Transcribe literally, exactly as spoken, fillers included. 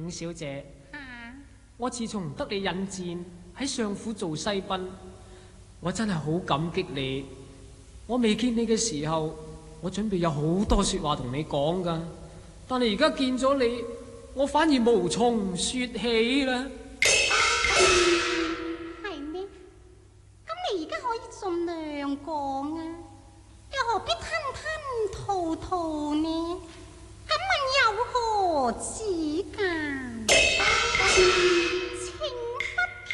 景小姐， 啊， 我自從得你引薦喺相府做西賓，我真係好感激你。我未見你嘅時候，我準備有好多說話同你講噶，但係而家見咗你，我反而無從說起啦。 係咩？咁你而家可以盡量講